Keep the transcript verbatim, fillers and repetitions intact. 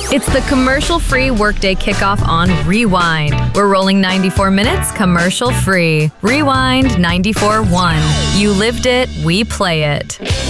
It's the commercial-free workday kickoff on Rewind. We're rolling ninety-four minutes commercial-free. Rewind ninety-four point one. You lived it, we play it.